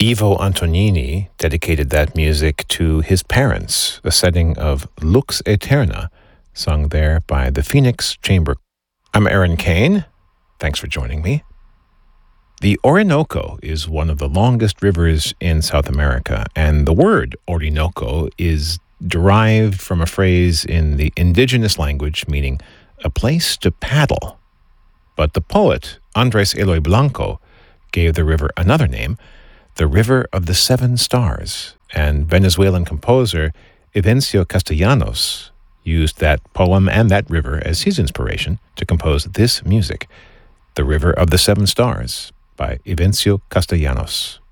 Ivo Antonini dedicated that music to his parents, a setting of Lux Aeterna, sung there by the Phoenix Chamber. I'm Aaron Kane. Thanks for joining me. The Orinoco is one of the longest rivers in South America, and the word Orinoco is derived from a phrase in the indigenous language meaning a place to paddle. But the poet Andres Eloy Blanco gave the river another name, the River of the Seven Stars, and Venezuelan composer Evencio Castellanos used that poem and that river as his inspiration to compose this music, The River of the Seven Stars by Evencio Castellanos.